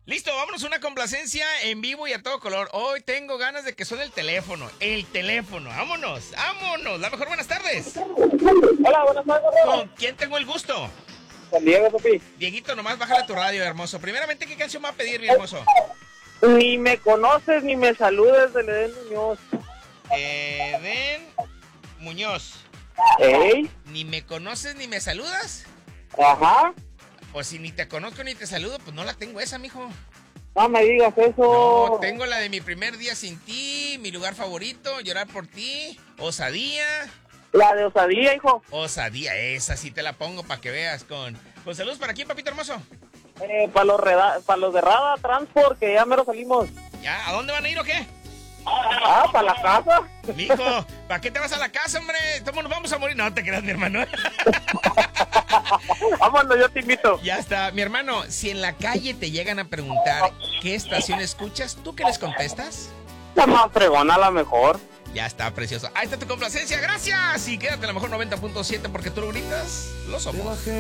Listo, vámonos a una complacencia en vivo y a todo color. Hoy tengo ganas de que suene el teléfono. El teléfono. Vámonos, vámonos. La mejor, buenas tardes. Hola, buenas tardes. ¿Con quién tengo el gusto? Con Diego, papi. Dieguito, nomás bájale tu radio, hermoso. Primeramente, ¿qué canción va a pedir, mi hermoso? Ni me conoces ni me saludes del Edén Muñoz. Eden Muñoz. ¿Ey? ¿Ni me conoces ni me saludas? Ajá. Pues si ni te conozco ni te saludo, pues no la tengo esa, mijo. No me digas eso. No, tengo la de Mi primer día sin ti, Mi lugar favorito, Llorar por ti, Osadía. La de osadía, hijo. Osadía, esa sí te la pongo para que veas con saludos para quién, papito hermoso. Para los de Rada Transport, que ya mero salimos. ¿Ya? ¿A dónde van a ir o qué? Ah, para la casa. Mijo, ¿para qué te vas a la casa, hombre? ¿Cómo nos vamos a morir? No te creas, mi hermano. Vámonos, yo te invito. Ya está, mi hermano, si en la calle te llegan a preguntar qué estación escuchas, ¿tú qué les contestas? La más fregona, la mejor. Ya está, precioso. Ahí está tu complacencia, gracias. Y quédate a lo mejor 90.7 porque tú lo gritas, lo somos.